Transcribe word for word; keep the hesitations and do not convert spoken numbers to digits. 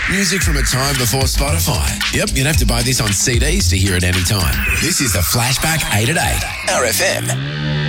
Music from a time before Spotify. Yep, you'd have to buy this on C Ds to hear it any time. This is the Flashback eight at eight, R F M.